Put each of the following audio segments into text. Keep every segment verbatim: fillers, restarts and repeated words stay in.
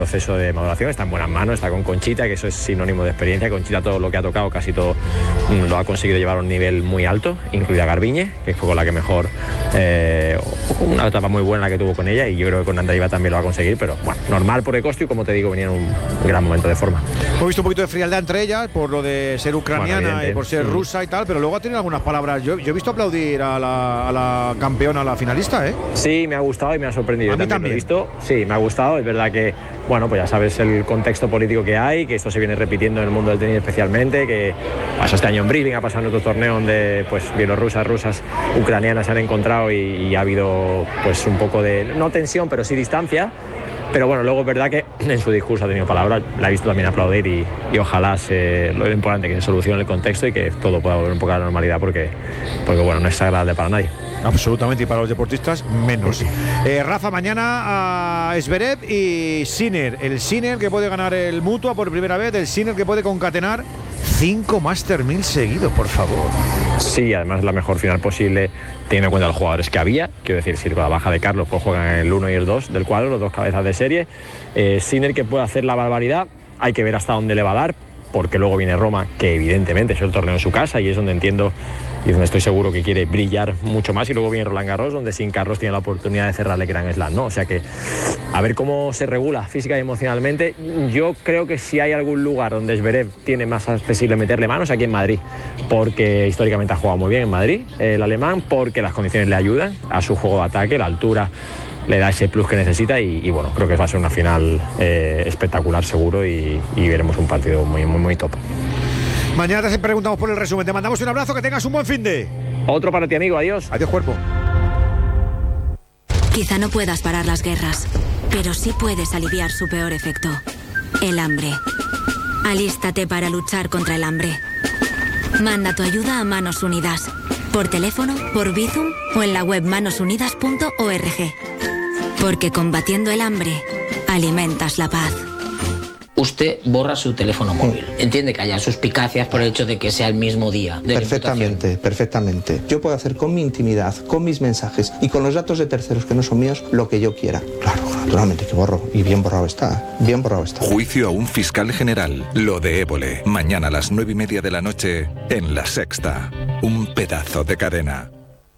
proceso de maduración, está en buenas manos, está con Conchita, que eso es sinónimo de experiencia. Conchita todo lo que ha tocado, casi todo lo ha conseguido llevar a un nivel muy alto, incluida Garbiñe, que fue con la que mejor, eh, una etapa muy buena la que tuvo con ella, y yo creo que con Andreeva también lo va a conseguir, pero bueno, normal por Ecosto, y como te digo, venía en un gran momento de forma. Hemos visto un poquito de frialdad entre ellas por lo de ser ucraniana, bueno, y por ser rusa y tal, pero luego ha tenido algunas palabras. Yo, yo he visto aplaudir a la, a la campeona, a la finalista, ¿eh? Sí, me ha gustado y me ha sorprendido. A mí también, también. Lo he visto, sí, me ha gustado. Es verdad que, bueno, pues ya sabes el contexto político que hay, que esto se viene repitiendo en el mundo del tenis especialmente, que pasó este año en Briving, ha pasado en otro torneo donde pues bielorrusas, rusas, ucranianas se han encontrado y, y ha habido pues un poco de, no tensión, pero sí distancia. Pero bueno, luego es verdad que en su discurso ha tenido palabras, la he visto también aplaudir y, y ojalá se, lo importante que se solucione el contexto y que todo pueda volver un poco a la normalidad, porque, porque bueno, no es agradable para nadie. Absolutamente, y para los deportistas menos. Eh, Rafa, mañana a Zverev y Sinner. El Sinner que puede ganar el Mutua por primera vez, el Sinner que puede concatenar cinco Master mil seguidos, por favor. Sí, además la mejor final posible, teniendo en cuenta los jugadores que había. Quiero decir, si con la baja de Carlos, pues juegan el uno y el dos del cuadro, los dos cabezas de serie. Eh, Sinner que puede hacer la barbaridad, hay que ver hasta dónde le va a dar, porque luego viene Roma, que evidentemente es el torneo en su casa y es donde entiendo y donde estoy seguro que quiere brillar mucho más, y luego viene Roland Garros, donde sin Carlos tiene la oportunidad de cerrarle Grand Slam, ¿no? O sea que a ver cómo se regula física y emocionalmente. Yo creo que si hay algún lugar donde Zverev tiene más accesible meterle manos, aquí en Madrid, porque históricamente ha jugado muy bien en Madrid el alemán, porque las condiciones le ayudan a su juego de ataque, la altura le da ese plus que necesita, y, y bueno, creo que va a ser una final eh, espectacular seguro, y, y veremos un partido muy, muy, muy top. Mañana te preguntamos por el resumen. Te mandamos un abrazo, que tengas un buen fin de. Otro para ti, amigo, adiós. Adiós, cuerpo. Quizá no puedas parar las guerras, pero sí puedes aliviar su peor efecto, el hambre. Alístate para luchar contra el hambre. Manda tu ayuda a Manos Unidas, por teléfono, por Bizum o en la web manos unidas punto org. Porque combatiendo el hambre, alimentas la paz. Usted borra su teléfono móvil. Entiende que haya suspicacias por el hecho de que sea el mismo día de Perfectamente, perfectamente. Yo puedo hacer con mi intimidad, con mis mensajes y con los datos de terceros que no son míos lo que yo quiera. Claro, naturalmente que borro. Y bien borrado está. Bien borrado está. Juicio a un fiscal general. Lo de Évole. Mañana a las nueve y media de la noche en La Sexta. Un pedazo de cadena.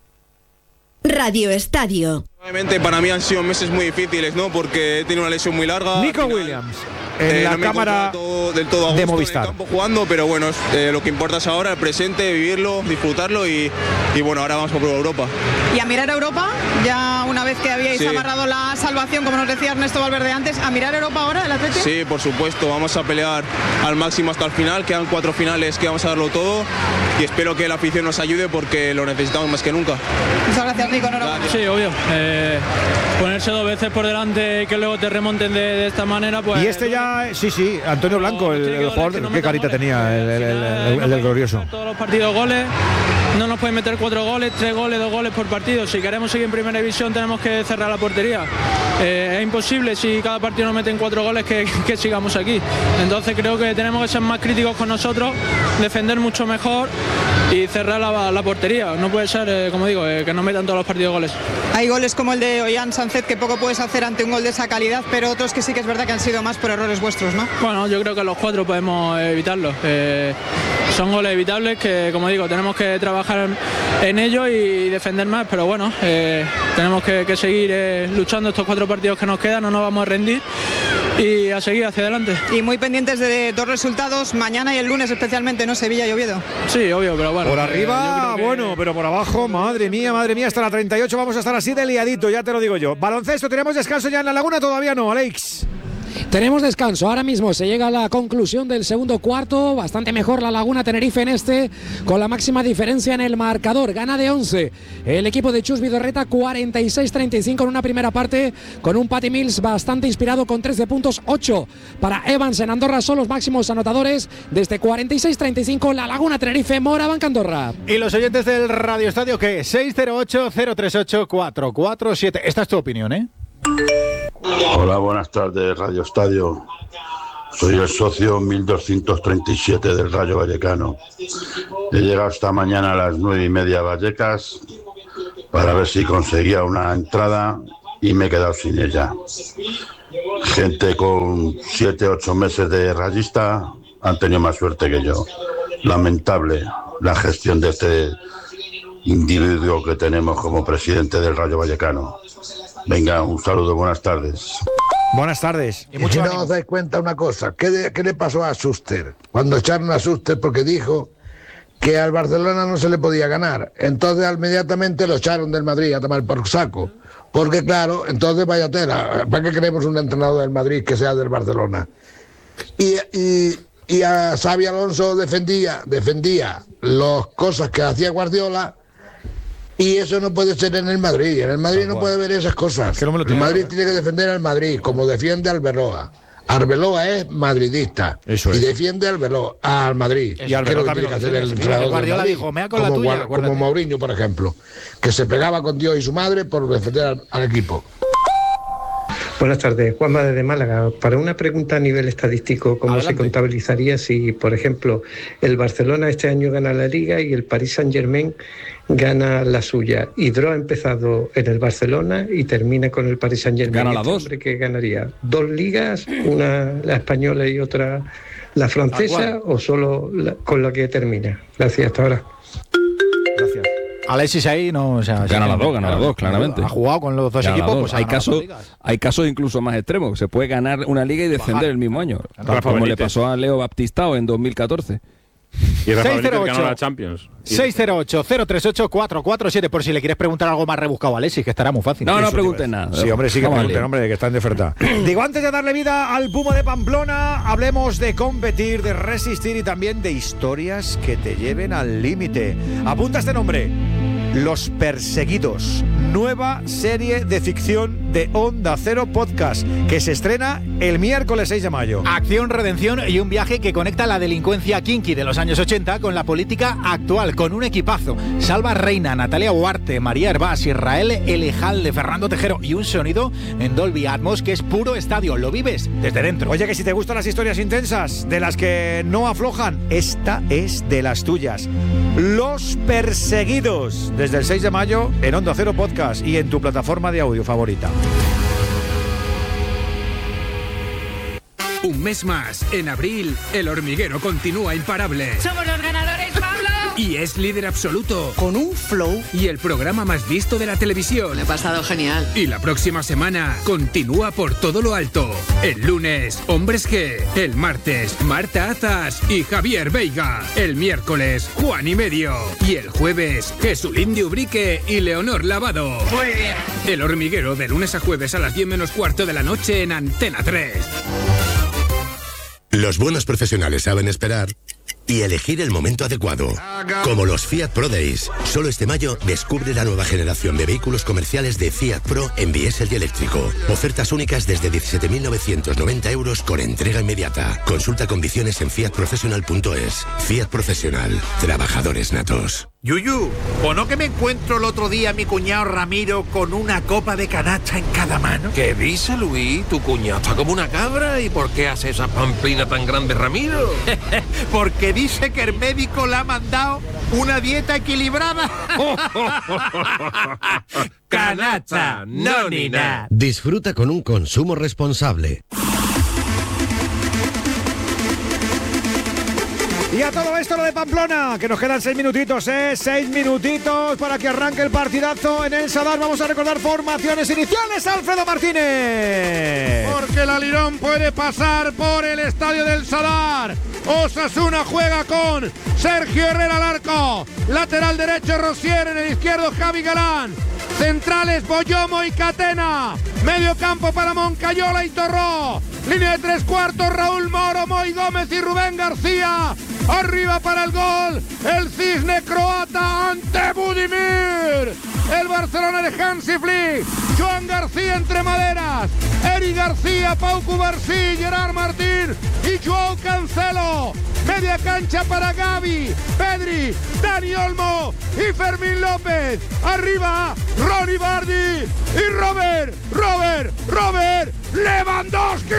Radio Estadio. Obviamente para mí han sido meses muy difíciles, ¿no? Porque he tenido una lesión muy larga. Nico Williams. En eh, la no me cámara todo, del todo a gusto de Movistar. en el campo jugando, pero bueno, eh, lo que importa es ahora el presente, vivirlo, disfrutarlo y, y bueno, ahora vamos por Europa. Y a mirar Europa, ya una vez que habíais sí. amarrado la salvación, como nos decía Ernesto Valverde antes, a mirar Europa ahora, el Atlético. Sí, por supuesto, vamos a pelear al máximo hasta el final, quedan cuatro finales que vamos a darlo todo y espero que la afición nos ayude porque lo necesitamos más que nunca. Muchas gracias, Nico. Enhorabuena. Sí, obvio. Eh, ponerse dos veces por delante y que luego te remonten de, de esta manera, pues. Y este ya, sí, sí, Antonio Blanco, el, el jugador, no qué carita goles. tenía, el, el, el, el, el del glorioso. Todos los partidos goles, no nos pueden meter cuatro goles, tres goles, dos goles por partido. Si queremos seguir en primera división tenemos que cerrar la portería. Eh, es imposible si cada partido nos meten cuatro goles que, que sigamos aquí. Entonces creo que tenemos que ser más críticos con nosotros, defender mucho mejor y cerrar la, la portería. No puede ser, eh, como digo, eh, que nos metan todos los partidos goles. Hay goles como el de Ollán Sánchez que poco puedes hacer ante un gol de esa calidad, pero otros que sí que es verdad que han sido más por errores vuestros, ¿no? Bueno, yo creo que los cuatro podemos evitarlos. Eh, son goles evitables que, como digo, tenemos que trabajar en ello y defender más, pero bueno, eh, tenemos que, que seguir eh, luchando estos cuatro partidos que nos quedan, no nos vamos a rendir y a seguir hacia adelante. Y muy pendientes de dos resultados, mañana y el lunes especialmente, ¿no? Sevilla y Oviedo. Sí, obvio, pero bueno. Por arriba, eh, que... bueno, pero por abajo, madre mía, madre mía, hasta la treinta y ocho vamos a estar así de liadito, ya te lo digo yo. Baloncesto, ¿tenemos descanso ya en la Laguna? Todavía no, Alex. Tenemos descanso, ahora mismo se llega a la conclusión del segundo cuarto, bastante mejor la Laguna Tenerife en este, con la máxima diferencia en el marcador, gana de once el equipo de Chus Vidorreta, cuarenta y seis treinta y cinco en una primera parte, con un Patty Mills bastante inspirado con trece puntos, ocho para Evans en Andorra, son los máximos anotadores desde cuarenta y seis treinta y cinco, la Laguna Tenerife, Morabanca Andorra. ¿Y los oyentes del Radio Estadio qué? seis cero ocho cero tres ocho cuatro cuatro siete, esta es tu opinión, ¿eh? Hola, buenas tardes, Radio Estadio. Soy el socio mil doscientos treinta y siete del Rayo Vallecano. He llegado esta mañana a las nueve y media a Vallecas para ver si conseguía una entrada y me he quedado sin ella. gente con siete, ocho meses de rayista han tenido más suerte que yo. Lamentable la gestión de este individuo que tenemos como presidente del Rayo Vallecano. Venga, un saludo, buenas tardes. Buenas tardes. Y si no os dais cuenta una cosa, ¿qué, de, ¿qué le pasó a Schuster? Cuando echaron a Schuster porque dijo que al Barcelona no se le podía ganar. Entonces inmediatamente lo echaron del Madrid a tomar por saco. Porque claro, entonces vaya tela, ¿para qué queremos un entrenador del Madrid que sea del Barcelona? Y, y, y a Xabi Alonso defendía, defendía las cosas que hacía Guardiola. Y eso no puede ser en el Madrid. En el Madrid no puede haber esas cosas. El Madrid tiene que defender al Madrid, como defiende al Arbeloa. Arbeloa es madridista. Eso y es. defiende al Arbeloa, al Madrid. Y Arbeloa también tiene que lo hacer el defiende. entrenador El Guardiola del Madrid, dijo, "Mea con la como, tuya, Guar- acuérdate". como Mourinho, por ejemplo, que se pegaba con Dios y su madre por defender al, al equipo. Buenas tardes, Juanma desde Málaga. Para una pregunta a nivel estadístico, ¿cómo Adelante. se contabilizaría si, por ejemplo, el Barcelona este año gana la Liga y el Paris Saint-Germain gana la suya? Hidro ha empezado en el Barcelona y termina con el Paris Saint-Germain. Gana las ¿Este dos. hombre qué ganaría? ¿Dos ligas, una la española y otra la francesa, o solo la- con la que termina? Gracias, hasta ahora. Gracias. Alexis ahí no... O sea, Gana sí, las dos, gana las dos, claramente. Ha jugado con los dos Gana equipos, las pues dos. ha hay, ganado las casos, dos ligas. hay casos incluso más extremos. Se puede ganar una liga y descender el mismo año. Rafa como le Benítez. pasó a Leo Baptistao en dos mil catorce. Y Rafa seis cero Benítez ocho. ganó la Champions. seis cero ocho cero tres ocho cuatro cuatro siete por si le quieres preguntar algo más rebuscado a Alexis, que estará muy fácil. No, no Eso preguntes te iba a nada. decir. Sí, hombre, sí que Vamos a pregunten, leer. hombre, que están de oferta. Digo, antes de darle vida al Puma de Pamplona, hablemos de competir, de resistir y también de historias que te lleven al límite. Apunta este nombre: Los Perseguidos, nueva serie de ficción de Onda Cero Podcast, que se estrena el miércoles seis de mayo. Acción, redención y un viaje que conecta la delincuencia kinky de los años ochenta con la política actual, con un equipazo. Salva Reina, Natalia Huarte, María Hervás, Israel Elejalde, Fernando Tejero y un sonido en Dolby Atmos que es puro estadio. Lo vives desde dentro. Oye, que si te gustan las historias intensas, de las que no aflojan, esta es de las tuyas. Los Perseguidos, desde el seis de mayo en Onda Cero Podcast y en tu plataforma de audio favorita. Un mes más, en abril, El Hormiguero continúa imparable. ¡Somos los ganadores, Pablo! Y es líder absoluto. Con un flow. Y el programa más visto de la televisión. Me he pasado genial. Y la próxima semana, continúa por todo lo alto. El lunes, Hombres G. El martes, Marta Azas y Javier Veiga. El miércoles, Juan y Medio. Y el jueves, Jesulín de Ubrique y Leonor Lavado. Muy bien. El Hormiguero, de lunes a jueves a las diez menos cuarto de la noche en Antena tres. Los buenos profesionales saben esperar y elegir el momento adecuado. Como los Fiat Pro Days. Solo este mayo descubre la nueva generación de vehículos comerciales de Fiat Pro en diésel y eléctrico. Ofertas únicas desde diecisiete mil novecientos noventa euros con entrega inmediata. Consulta condiciones en fiat professional punto es. Fiat Profesional. Trabajadores natos. Yuyu, ¿o no que me encuentro el otro día a mi cuñado Ramiro con una copa de canacha en cada mano? ¿Qué dice, Luis? Tu cuñado está como una cabra. ¿Y por qué hace esa pamplina tan grande, Ramiro? Porque dice que el médico le ha mandado una dieta equilibrada. Canacha, no ni nada. Disfruta con un consumo responsable. Y a todo esto lo de Pamplona, que nos quedan seis minutitos, ¿eh? Seis minutitos para que arranque el partidazo en el Sadar. Vamos a recordar formaciones iniciales, Alfredo Martínez. Porque el Alirón puede pasar por el estadio del Sadar. Osasuna juega con Sergio Herrera al arco. Lateral derecho Rosier, en el izquierdo Javi Galán. Centrales Boyomo y Catena. Medio campo para Moncayola y Torró. Línea de tres cuartos Raúl Moro, Moy Gómez y Rubén García. Arriba para el gol el cisne croata ante Budimir. El Barcelona de Hansi Flick. Joan García entre maderas. Eri García, Pau Cubarsí, Gerard Martín y Joao Cancelo. Media cancha para Gavi, Pedri, Dani Olmo y Fermín López. Arriba Ronnie Bardi y Robert, Robert, Robert Lewandowski.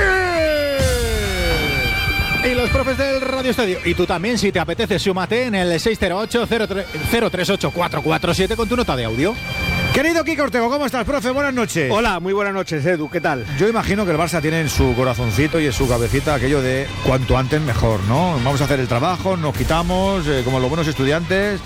Y los profes del Radio Estadio. Y tú también, si te apetece, súmate en el seis cero ocho cero tres ocho cuatro cuatro siete con tu nota de audio. Querido Kiko Ortego, ¿cómo estás, profe? Buenas noches. Hola, muy buenas noches, Edu, ¿qué tal? Yo imagino que el Barça tiene en su corazoncito y en su cabecita aquello de cuanto antes mejor, ¿no? Vamos a hacer el trabajo, nos quitamos, eh, como los buenos estudiantes,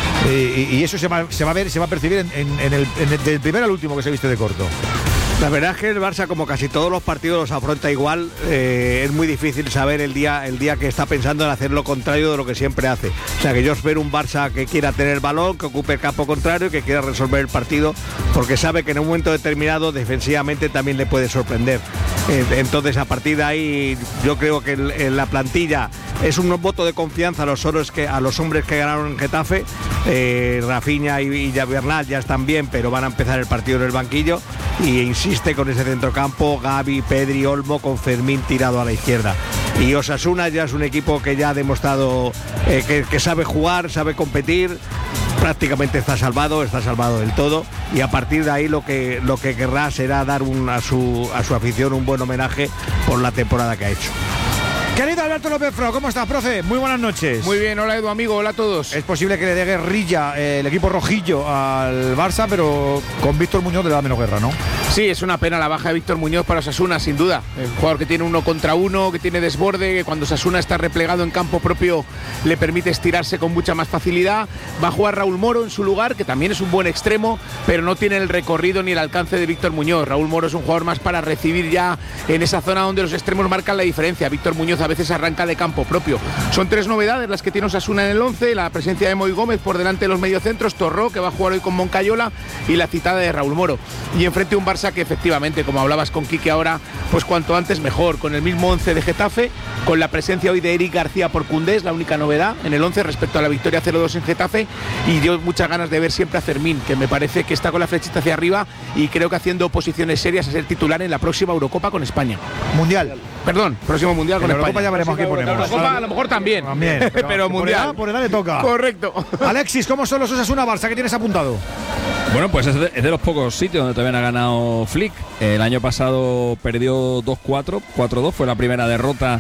eh, y, y eso se va, se va a ver, se va a percibir en, en, en el, en el, del primer al último que se viste de corto. La verdad es que el Barça, como casi todos los partidos, los afronta igual. Eh, es muy difícil saber el día, el día que está pensando en hacer lo contrario de lo que siempre hace. O sea, que yo espero un Barça que quiera tener el balón, que ocupe el campo contrario y que quiera resolver el partido, porque sabe que en un momento determinado defensivamente también le puede sorprender. Eh, entonces, a partir de ahí, yo creo que el, el, la plantilla es un voto de confianza a los, hombres que, a los hombres que ganaron en Getafe. Eh, Rafinha y, y Bernal ya están bien, pero van a empezar el partido en el banquillo. Y insiste con ese centrocampo, Gavi, Pedri, Olmo, con Fermín tirado a la izquierda. Y Osasuna ya es un equipo que ya ha demostrado eh, que, que sabe jugar, sabe competir, prácticamente está salvado, está salvado del todo, y a partir de ahí lo que, lo que querrá será dar un, a, su, a su afición un buen homenaje por la temporada que ha hecho. Querido Alberto López Frau, ¿cómo estás, profe? Muy buenas noches. Muy bien, hola Edu, amigo, hola a todos. Es posible que le dé guerrilla eh, el equipo rojillo al Barça, pero con Víctor Muñoz le da menos guerra, ¿no? Sí, es una pena la baja de Víctor Muñoz para Osasuna, sin duda. El jugador que tiene uno contra uno, que tiene desborde, que cuando Osasuna está replegado en campo propio le permite estirarse con mucha más facilidad. Va a jugar Raúl Moro en su lugar, que también es un buen extremo, pero no tiene el recorrido ni el alcance de Víctor Muñoz. Raúl Moro es un jugador más para recibir ya en esa zona donde los extremos marcan la diferencia. Víctor Muñoz a veces arranca de campo propio. Son tres novedades las que tiene Osasuna en el once: la presencia de Moy Gómez por delante de los mediocentros, Torró, que va a jugar hoy con Moncayola, y la citada de Raúl Moro. Y enfrente un Barça que efectivamente, como hablabas con Quique ahora, pues cuanto antes mejor, con el mismo once de Getafe, con la presencia hoy de Eric García por Koundé, es la única novedad en el once respecto a la victoria cero dos en Getafe, y yo muchas ganas de ver siempre a Fermín, que me parece que está con la flechita hacia arriba y creo que haciendo posiciones serias a ser titular en la próxima Eurocopa con España. Mundial. Perdón, próximo Mundial con en España. Eurocopa ya veremos quién ponemos. La Eurocopa a lo mejor también, también pero, pero Mundial. Por edad, por edad le toca. Correcto. Alexis, ¿cómo son los Osasuna-Barça que tienes apuntado? Bueno, pues es de, es de los pocos sitios donde también ha ganado Flick. El año pasado perdió dos cuatro, cuatro dos, fue la primera derrota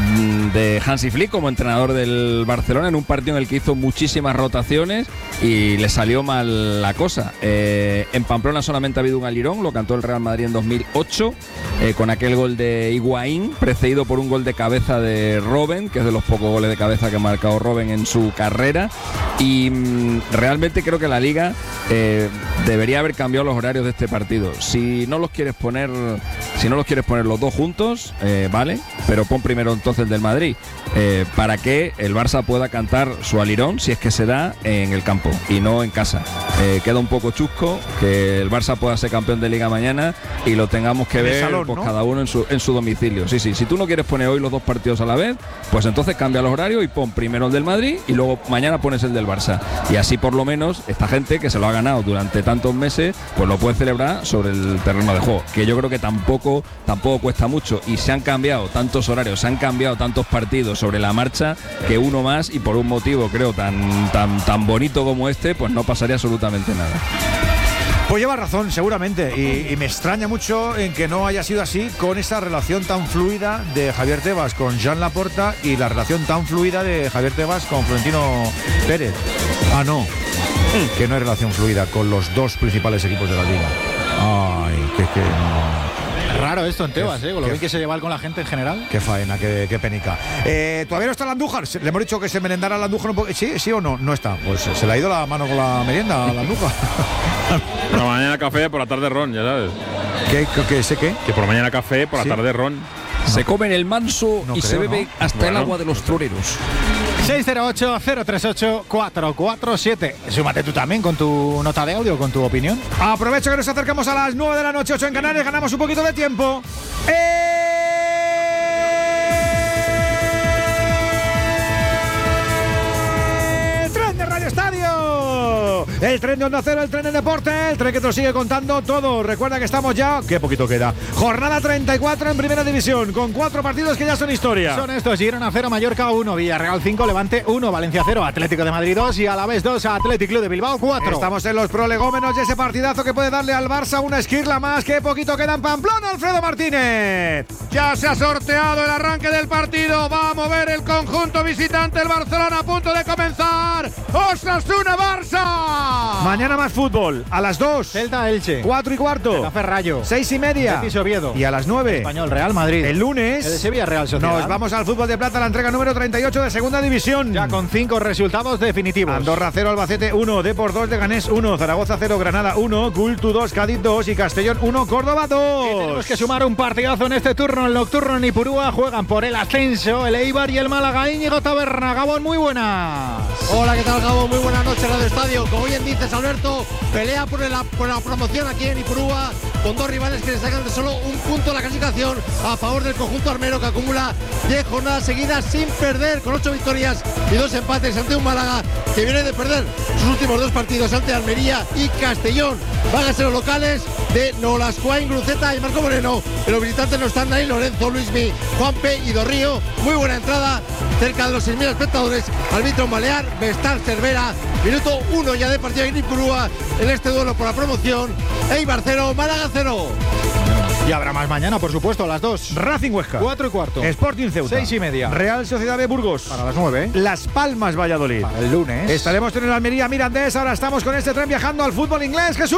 de Hansi Flick como entrenador del Barcelona en un partido en el que hizo muchísimas rotaciones y le salió mal la cosa. Eh, en Pamplona solamente ha habido un alirón, lo cantó el Real Madrid en dos mil ocho, eh, con aquel gol de Higuaín, precedido por un gol de cabeza de Robben, que es de los pocos goles de cabeza que ha marcado Robben en su carrera. Y mmm, realmente creo que la Liga eh, debería haber cambiado los horarios de este partido. Si no los quieres poner, si no los quieres poner los dos juntos, eh, vale, pero pon primero entonces el del Madrid, eh, para que el Barça pueda cantar su alirón, si es que se da, en el campo y no en casa. Eh, queda un poco chusco que el Barça pueda ser campeón de Liga mañana y lo tengamos que ver salón, pues, ¿no? Cada uno en su, en su domicilio. Sí, sí, si tú no quieres poner hoy los dos partidos a la vez, pues entonces cambia los horarios y pon primero el del Madrid y luego mañana pones el del Barça. Y así por lo menos esta gente que se lo ha ganado durante tantos meses, pues lo puede celebrar sobre el terreno de juego, que yo creo que tampoco, tampoco cuesta mucho. Y se han cambiado tantos horarios, se han cambiado tantos partidos sobre la marcha, que uno más, y por un motivo creo tan, tan, tan bonito como este, pues no pasaría absolutamente nada. Pues lleva razón, seguramente, y, y me extraña mucho en que no haya sido así con esa relación tan fluida de Javier Tebas con Joan Laporta y la relación tan fluida de Javier Tebas con Florentino Pérez. Ah, no, que no hay relación fluida con los dos principales equipos de la Liga. Ay, que, que no. Raro esto en Tebas, ¿eh? Con lo bien que se lleva con la gente en general. Qué faena, qué, qué penica. Eh, ¿Todavía no está el Andújar? Le hemos dicho que se merendara el Andújar un poco. ¿Sí, sí o no? No está. Pues se le ha ido la mano con la merienda al Andújar. Por la mañana café, por la tarde ron, ya sabes. ¿Qué? ¿Qué? ¿Sé qué? Que por la mañana café, por ¿Sí? la tarde ron. Se come en el manso no y creo, se bebe ¿no? hasta Bueno, el agua de los floreros. seis cero ocho, cero tres ocho, cuatro cuatro siete. Súmate tú también con tu nota de audio, con tu opinión. Aprovecho que nos acercamos a las nueve de la noche, ocho en Canarias, ganamos un poquito de tiempo. ¡Eh! ¡Tren de Radio Estadio! El tren de Onda Cero, el tren de deporte, el tren que te lo sigue contando todo. Recuerda que estamos ya, qué poquito queda, jornada treinta y cuatro en Primera División, con cuatro partidos que ya son historia. Son estos: Girona cero, Mallorca uno, Villarreal cinco, Levante uno, Valencia cero, Atlético de Madrid dos y Alavés dos, Athletic Club de Bilbao cuatro. Estamos en los prolegómenos y ese partidazo que puede darle al Barça una esquirla más. Qué poquito queda en Pamplona, Alfredo Martínez. Ya se ha sorteado el arranque del partido. Va a mover el conjunto visitante. ante el Barcelona, a punto de comenzar. Osasuna Barça. Mañana más fútbol. A las dos. Celta Elche. Cuatro y cuarto. Café Rayo. Seis y media. Betis Oviedo. Y a las nueve. Español Real Madrid. El lunes. El de Sevilla Real Sociedad. Nos vamos al fútbol de plata, la entrega número treinta y ocho de Segunda División. Ya con cinco resultados definitivos. Andorra cero, Albacete uno, Depor dos, Leganés uno, Zaragoza cero, Granada uno, Cultu dos, Cádiz dos y Castellón uno, Córdoba dos. Y tenemos que sumar un partidazo en este turno. El nocturno en Ipurúa juegan por el ascenso el Eibar y el Málaga. Íñigo Taberna. Gabón, muy buenas. Hola, ¿qué tal, Gabón? Muy buenas noches, Radio Estadio. Como bien dices, Alberto, pelea por la, por la promoción aquí en Ipurúa, con dos rivales que le sacan de solo un punto la clasificación a favor del conjunto armero, que acumula diez jornadas seguidas sin perder, con ocho victorias y dos empates ante un Málaga que viene de perder sus últimos dos partidos ante Almería y Castellón. Van a ser los locales de Nolascoain, Gruceta y Marco Moreno. Los visitantes no están ahí, Lorenzo, Luismi, Juanpe y Dorrío. Muy buena entrada, cerca de los seis mil espectadores. Árbitro Balear, Vestar Cervera. Minuto uno ya de partido en Ipurúa en este duelo por la promoción. Eibar cero, Málaga cero. Y habrá más mañana, por supuesto, a las dos. Racing Huesca. Cuatro y cuarto. Sporting Ceuta. Seis y media. Real Sociedad de Burgos. Para las nueve. Las Palmas Valladolid. Para el lunes. Estaremos en el Almería Mirandés. Ahora estamos con este tren viajando al fútbol inglés. ¡Jesús!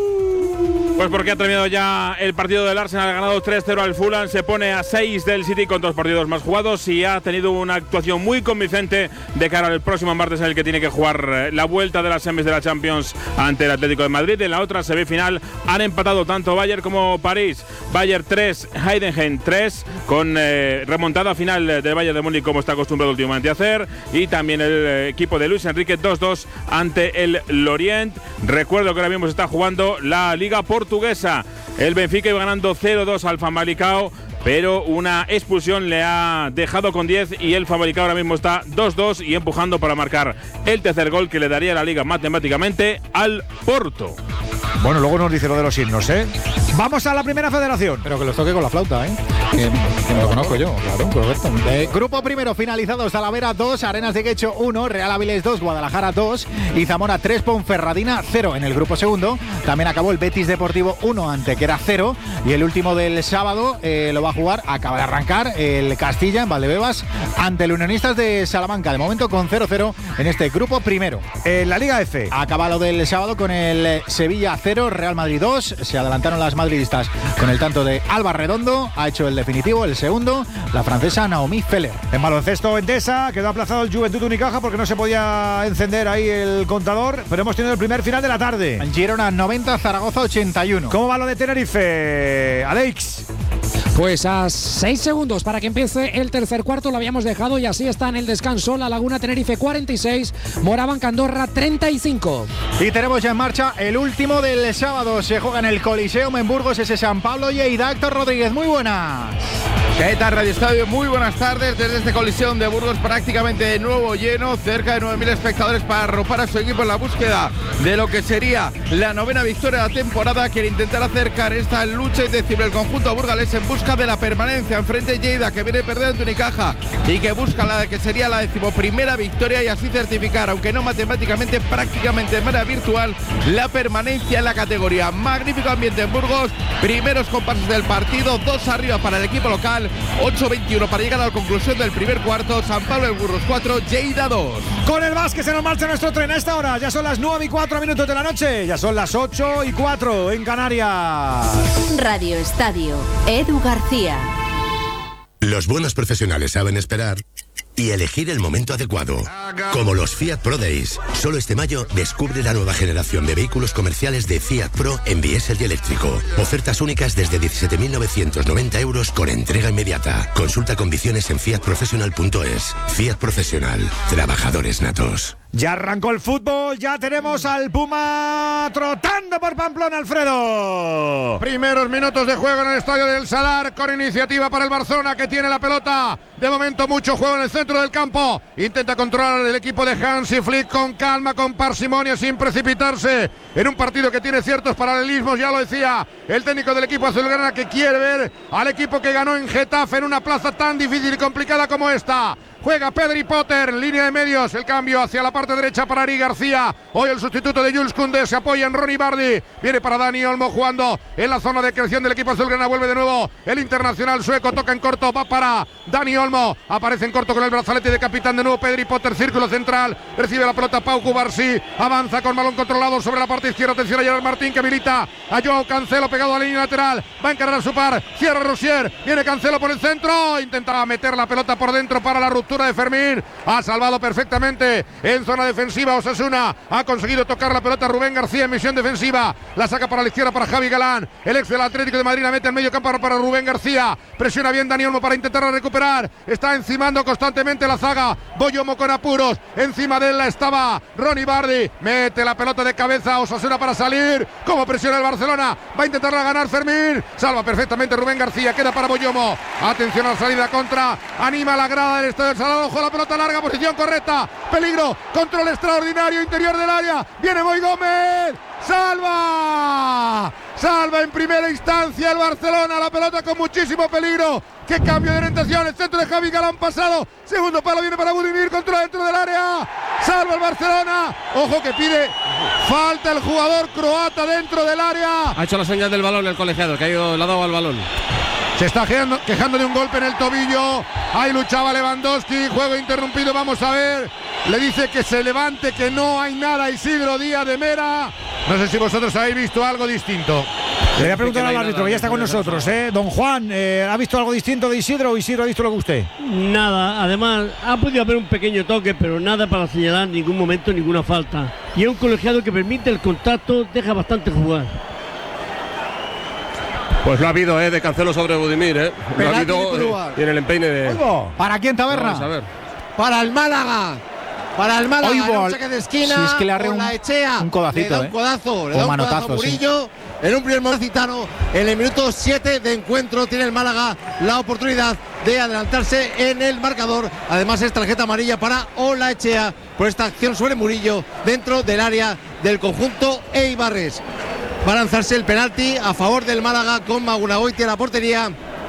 Pues porque ha terminado ya el partido del Arsenal, ha ganado tres cero al Fulham, se pone a seis del City con dos partidos más jugados y ha tenido una actuación muy convincente de cara al próximo martes, en el que tiene que jugar la vuelta de las semis de la Champions ante el Atlético de Madrid. En la otra semifinal han empatado tanto Bayern como París. Bayern tres, Heidenheim tres, con eh, remontada final del Bayern de Múnich, como está acostumbrado últimamente a hacer, y también el eh, equipo de Luis Enrique dos dos ante el Lorient. Recuerdo que ahora mismo se está jugando la Liga Portuguesa. El Benfica iba ganando cero dos al Famalicão, pero una expulsión le ha dejado con diez y el Famalicão ahora mismo está dos dos y empujando para marcar el tercer gol que le daría la Liga matemáticamente al Porto. Bueno, luego nos dice lo de los himnos, ¿eh? Vamos a la Primera Federación. Pero que los toque con la flauta, ¿eh? Que, que me lo conozco yo, claro, correcto. Eh, grupo primero finalizado: Talavera dos, Arenas de Guecho uno, Real Avilés dos, Guadalajara dos y Zamora tres, Ponferradina cero. En el grupo segundo también acabó el Betis Deportivo uno, Antequera cero, y el último del sábado eh, lo va a jugar, acaba de arrancar, el Castilla en Valdebebas ante el Unionistas de Salamanca, de momento con cero cero en este grupo primero. En la Liga F acaba lo del sábado con el Sevilla cero, Real Madrid dos, se adelantaron las madridistas con el tanto de Alba Redondo, ha hecho el definitivo, el segundo, la francesa Naomi Feller. En baloncesto, Endesa quedó aplazado el Juventud Unicaja porque no se podía encender ahí el contador, pero hemos tenido el primer final de la tarde. Girona noventa, Zaragoza ochenta y uno. ¿Cómo va lo de Tenerife, Alex? Pues a seis segundos para que empiece el tercer cuarto lo habíamos dejado y así está en el descanso. La Laguna Tenerife cuarenta y seis, Morabanca Andorra treinta y cinco. Y tenemos ya en marcha el último del sábado. Se juega en el Coliseum en Burgos, ese San Pablo y Héctor Rodríguez. Muy buenas. ¿Qué tal, Radio Estadio? Muy buenas tardes desde este Coliseum de Burgos, prácticamente de nuevo lleno, cerca de nueve mil espectadores para arropar a su equipo en la búsqueda de lo que sería la novena victoria de la temporada. Quiere intentar acercar esta lucha indecible el conjunto burgalés en busca de la permanencia. Enfrente Lleida, que viene perdiendo Unicaja y que busca la que sería la decimoprimera victoria y así certificar, aunque no matemáticamente, prácticamente de manera virtual, la permanencia en la categoría. Magnífico ambiente en Burgos, primeros compases del partido, dos arriba para el equipo local, ocho veintiuno para llegar a la conclusión del primer cuarto. San Pablo en Burgos cuatro, Lleida dos. Con el básquet se nos marcha nuestro tren a esta hora. Ya son las nueve y cuatro minutos de la noche. Ya son las ocho y cuatro en Canarias. Radio Estadio, Edu García. Los buenos profesionales saben esperar y elegir el momento adecuado. Como los Fiat Pro Days. Solo este mayo descubre la nueva generación de vehículos comerciales de Fiat Pro en diésel y eléctrico. Ofertas únicas desde diecisiete mil novecientos noventa euros con entrega inmediata. Consulta condiciones en fiat professional punto es. Fiat Profesional. Trabajadores natos. Ya arrancó el fútbol, ya tenemos al Puma trotando por Pamplona, Alfredo. Primeros minutos de juego en el estadio del Sadar, con iniciativa para el Barcelona, que tiene la pelota. De momento mucho juego en el centro del campo. Intenta controlar el equipo de Hansi Flick con calma, con parsimonia, sin precipitarse. En un partido que tiene ciertos paralelismos, ya lo decía el técnico del equipo azulgrana, que quiere ver al equipo que ganó en Getafe en una plaza tan difícil y complicada como esta. juega Pedri Potter, línea de medios, el cambio hacia la parte derecha para Ari García, hoy el sustituto de Jules Koundé, se apoya en Ronnie Bardi, viene para Dani Olmo jugando en la zona de creación del equipo azulgrana, vuelve de nuevo el internacional sueco, toca en corto, va para Dani Olmo, aparece en corto con el brazalete de capitán de nuevo Pedri Potter, círculo central, recibe la pelota Pau Cubarsí, avanza con balón controlado sobre la parte izquierda, atención a Gerard Martín que habilita a Joao Cancelo pegado a la línea lateral, va a encarar a su par, cierra Rosier, viene Cancelo por el centro, intentaba meter la pelota por dentro para la ruptura de Fermín, ha salvado perfectamente en zona defensiva Osasuna, ha conseguido tocar la pelota Rubén García en misión defensiva, la saca para la izquierda para Javi Galán, el ex del Atlético de Madrid la mete en medio campo para Rubén García, presiona bien Dani Olmo para intentarla recuperar, está encimando constantemente la zaga, Boyomo con apuros, encima de él estaba Ronnie Bardi, mete la pelota de cabeza Osasuna para salir, como presiona el Barcelona, va a intentarla ganar Fermín, salva perfectamente Rubén García, queda para Boyomo, atención a la salida contra, anima la grada del Estadio del Salado, ojo la pelota larga, posición correcta, peligro, control extraordinario, interior del área, viene Boy Gómez, salva, salva en primera instancia el Barcelona, la pelota con muchísimo peligro, qué cambio de orientación, el centro de Javi Galán pasado, segundo palo viene para Budimir, controla dentro del área, salva el Barcelona, ojo que pide falta el jugador croata dentro del área. Ha hecho la señal del balón el colegiado, que ha ido, le ha dado al balón. Se está quejando, quejando de un golpe en el tobillo, ahí luchaba Lewandowski, juego interrumpido, vamos a ver, le dice que se levante, que no hay nada Isidro Díaz de Mera, no sé si vosotros habéis visto algo distinto. Le voy a preguntar al árbitro, que ya está con nosotros, ¿eh? Don Juan, eh, ¿ha visto algo distinto de Isidro o Isidro ha visto lo que usted? Nada, además ha podido haber un pequeño toque, pero nada para señalar en ningún momento ninguna falta. Y es un colegiado que permite el contacto, deja bastante jugar. Pues lo ha habido, ¿eh? De Cancelo sobre Budimir, ¿eh? Lo ha habido eh, y en el empeine de... ¿Para quién, Taberna? Vamos a ver. Para el Málaga. Para el Málaga, en un saque de esquina, si es que le arre un, la Echea, un codacito, le da un ¿eh? codazo, le o da un manotazo, codazo Murillo, sí. En un primer Malacitano, en el minuto siete de encuentro tiene el Málaga la oportunidad de adelantarse en el marcador, además es tarjeta amarilla para Olaechea por esta acción sobre Murillo dentro del área del conjunto Eibarres. Va a lanzarse el penalti a favor del Málaga con Magunagoiti a la portería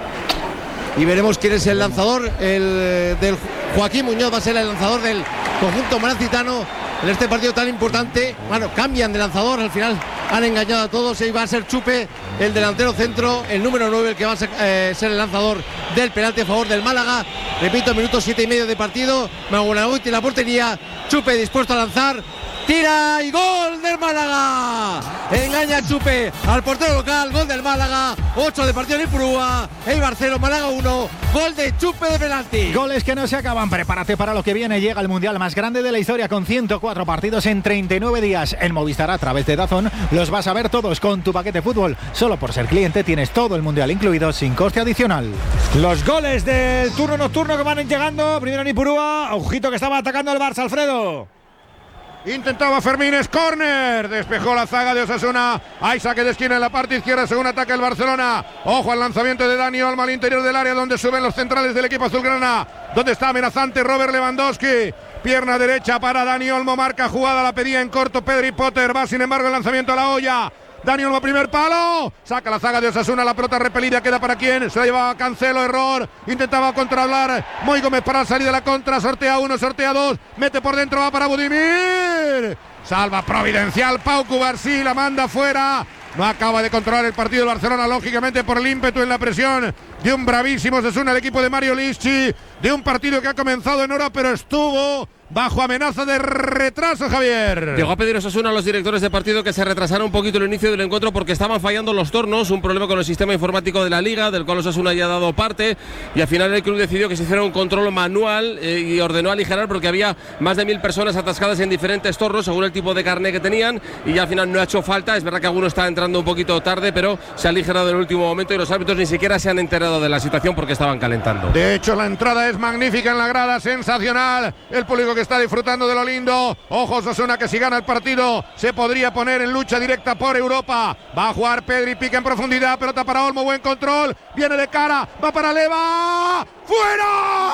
y veremos quién es el lanzador, el del Joaquín Muñoz va a ser el lanzador del conjunto malacitano en este partido tan importante. Bueno, cambian de lanzador, al final han engañado a todos y va a ser Chupe, el delantero centro, el número nueve, el que va a ser, eh, ser el lanzador del penalti a favor del Málaga. Repito, minuto siete y medio de partido, Magunagoiti en la portería, Chupe dispuesto a lanzar, tira y gol del Málaga. Engaña Chupe al portero local, gol del Málaga, ocho de partido en Ipurúa, Eibar cero, Málaga uno, gol de Chupe de penalti. Goles que no se acaban, prepárate para lo que viene, llega el Mundial más grande de la historia con ciento cuatro partidos en treinta y nueve días. En Movistar a través de DAZN los vas a ver todos con tu paquete fútbol. Solo por ser cliente tienes todo el Mundial incluido sin coste adicional. Los goles del turno nocturno que van llegando, primero en Ipurúa, ojito que estaba atacando el Barça, Alfredo. Intentaba Fermín, es córner, despejó la zaga de Osasuna, hay saque de esquina en la parte izquierda según ataca el Barcelona, ojo al lanzamiento de Dani Olmo al interior del área donde suben los centrales del equipo azulgrana, donde está amenazante Robert Lewandowski, pierna derecha para Dani Olmo, marca jugada, la pedía en corto Pedri Potter, va sin embargo el lanzamiento a la olla, Dani Olmo primer palo, saca la zaga de Osasuna, la pelota repelida, queda para quién, se la llevaba Cancelo, error, intentaba controlar Moy Gómez para salir de la contra, sortea uno, sortea dos, mete por dentro, va para Budimir, salva providencial Pau Cubarsí, la manda fuera, no acaba de controlar el partido del Barcelona, lógicamente por el ímpetu en la presión de un bravísimo Osasuna, el equipo de Mario Lisci, de un partido que ha comenzado en hora pero estuvo bajo amenaza de retraso, Javier. Llegó a pedir Osasuna a los directores de partido que se retrasara un poquito el inicio del encuentro porque estaban fallando los tornos, un problema con el sistema informático de la Liga, del cual Osasuna ya ha dado parte, y al final el club decidió que se hiciera un control manual eh, y ordenó aligerar porque había más de mil personas atascadas en diferentes tornos según el tipo de carné que tenían, y ya al final no ha hecho falta. Es verdad que alguno está entrando un poquito tarde, pero se ha aligerado en el último momento y los árbitros ni siquiera se han enterado de la situación porque estaban calentando. De hecho, la entrada es magnífica en la grada, sensacional, el público que está disfrutando de lo lindo. Ojo Osasuna, que si gana el partido se podría poner en lucha directa por Europa. Va a jugar Pedri, pica en profundidad, pelota para Olmo, buen control, viene de cara, va para Leva, ¡fuera!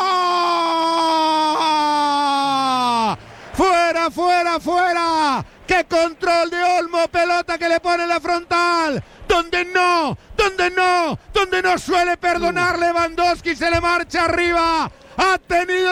¡Fuera, fuera, fuera! ¡Qué control de Olmo! Pelota que le pone en la frontal, donde no, donde no, donde no suele perdonar Lewandowski, se le marcha arriba, ha tenido